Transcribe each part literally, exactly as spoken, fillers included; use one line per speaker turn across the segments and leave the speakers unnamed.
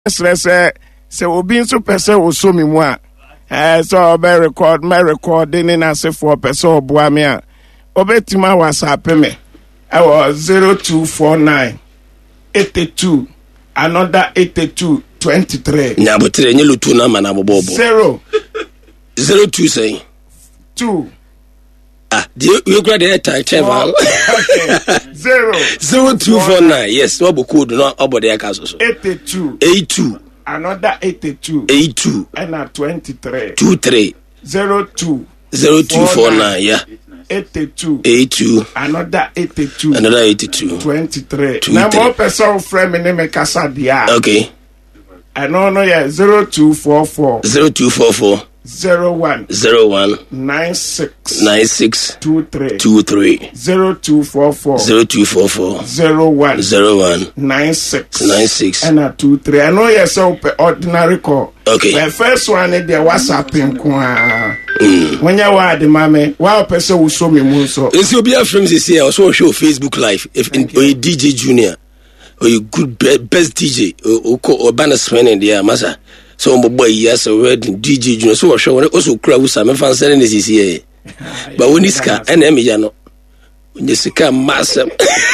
Say say obi nso pese oso mi mu a eh so be record my recording na say for pese oboa me a obetima WhatsApp me I was zero two four nine eighty-two another eighty-two twenty-three
nya botre nye lutu na mana bobo
zero
zero two say
two
ah you grade the time travel
zero
zero two four nine yes what code no obode aka so
eighty-two
eighty-two
another eighty-two
eighty-two
and a twenty-three
twenty-three
zero two
zero two four nine yeah
eighty-two
eighty-two
another eighty-two
another eighty-two
twenty-three now more person friend me name Kasa dia
okay
I know no yeah zero two four four
zero two four four
zero one
zero one
nine six
nine six
two three
two three
zero two four four
zero two four four
zero one
zero one
nine six
nine six
and a two three. I know yourself ordinary call.
Okay.
The first one is the WhatsApp in kwa. When you are the mame, one person will show me more so.
It's your beer from this year. Also show Facebook Live. If in, or a D J Junior or you good best D J or or banner spending there, massa. So my boy yes already D J Junior. So show also crowd some fans selling this year. But when this car and Emiliano, when this car massive.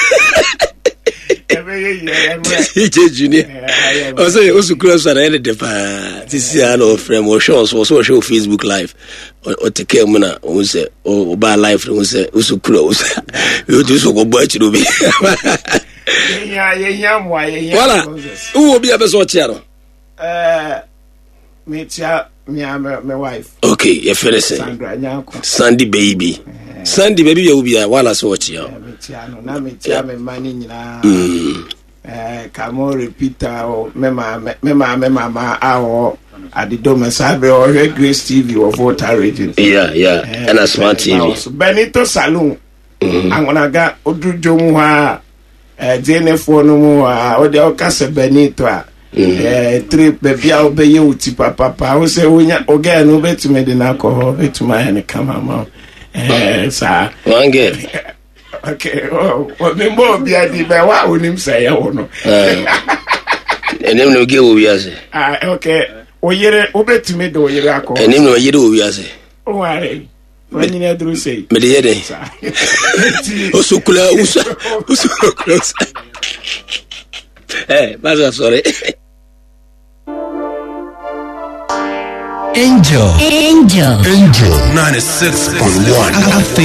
D J Junior. Also, also close and ended the this year no frame or shows also show Facebook Live or take care mona who say or buy live who say also close. You do so go boy to be.
Yeah, yeah, yeah, why?
Voilà. Who will be a best watcher?
Uh, meet ya, me, my wife.
Okay, you're finished.
Sandra Nyanko.
Sandy baby. Sandy baby, you will be a while as watch you.
Metiano, na metiame mani na. Eh, kamo repeater o mema mema mema ma awo adido mesabe o Grace T V or Volta Radio.
Yeah, yeah. And a smart T V.
Benito Saloon. Angonaga odujo mu ha eh D N F no mu ha o de o kase Benito a eh trip be bia obeye uti papa pa o se wonya oga no betime de na ko betuma he ne kama ma eh sa
one girl.
Okay, oh, what me more be a di be wa onim say e wo no.
Eh. Enem no ge wo wiase.
Ah, okay. Oyere obetime de oyere akọ.
Enem no oyere wo wiase.
O ware. When you do say.
Me de yede. Osukula usa. Osukula. Eh, basta sorry.
Angel.
Angel.
Angel. ninety-six point one.